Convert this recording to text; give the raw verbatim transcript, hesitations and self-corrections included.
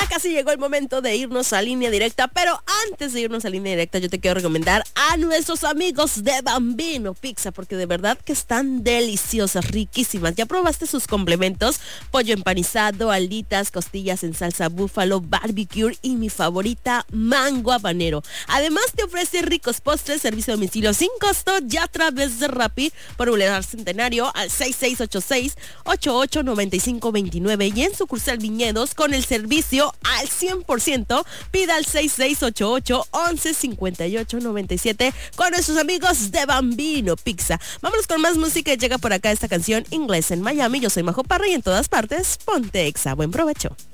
Ya casi llegó el momento de irnos a línea directa, pero antes de irnos a línea directa yo te quiero recomendar a nuestros amigos de Bambino Pizza, porque de verdad que están deliciosas, riquísimas. ¿Ya probaste sus complementos? Pollo empanizado, alitas, costillas en salsa búfalo, barbecue y mi favorita, mango habanero. Además te ofrece ricos postres, servicio a domicilio sin costo, ya a través de Rappi por Boulevard Centenario al seis seis ocho seis, ocho ocho nueve cinco dos nueve y en sucursal Viñedos con el servicio al cien por ciento. Pida al seis seis ocho ocho, once cincuenta y ocho noventa y siete con nuestros amigos de Bambino Pizza. Vámonos con más música y llega por acá esta canción Inglés en Miami. Yo soy Majo Parra y en todas partes ponte Exa. Buen provecho.